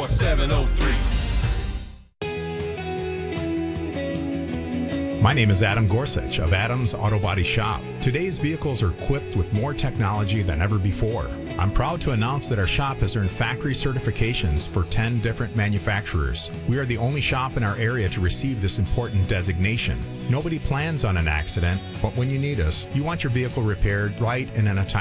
4703. My name is Adam Gorsuch of Adams Auto Body Shop. Today's vehicles are equipped with more technology than ever before. I'm proud to announce that our shop has earned factory certifications for 10 different manufacturers. We are the only shop in our area to receive this important designation. Nobody plans on an accident, but when you need us, you want your vehicle repaired right and in a timely